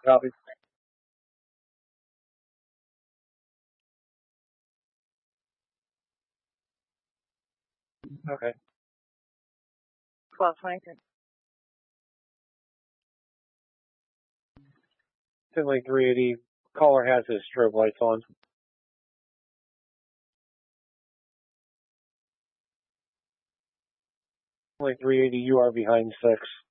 Copy. Okay. 12:23. Finley 380. Caller has his strobe lights on. Finley 380, you are behind 6.